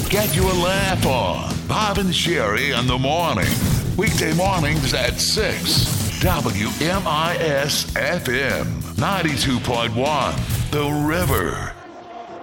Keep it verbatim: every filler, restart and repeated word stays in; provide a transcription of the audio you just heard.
get your laugh on. Bob and Sherry in the morning. Weekday mornings at six. W M I S F M ninety-two point one. The River.